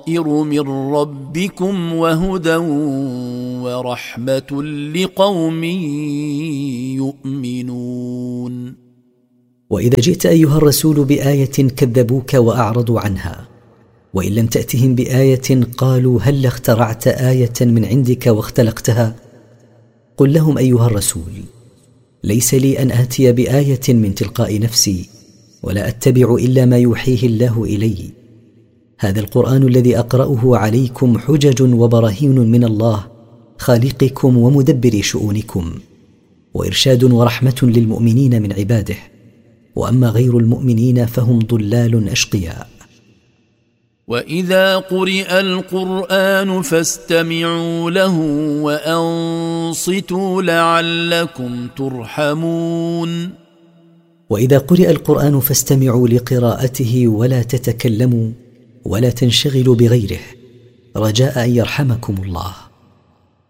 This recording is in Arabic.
بصائر من ربكم وهدى ورحمة لقوم يؤمنون. وإذا جئت أيها الرسول بآية كذبوك وأعرضوا عنها، وإن لم تأتهم بآية قالوا هل اخترعت آية من عندك واختلقتها؟ قل لهم أيها الرسول: ليس لي أن آتي بآية من تلقاء نفسي، ولا أتبع إلا ما يوحيه الله إلي. هذا القرآن الذي أقرأه عليكم حجج وبراهين من الله خالقكم ومدبر شؤونكم، وإرشاد ورحمة للمؤمنين من عباده، وأما غير المؤمنين فهم ضلال أشقياء. وإذا قرئ القرآن فاستمعوا له وأنصتوا لعلكم ترحمون. وإذا قرئ القرآن فاستمعوا لقراءته ولا تتكلموا ولا تنشغلوا بغيره، رجاء أن يرحمكم الله.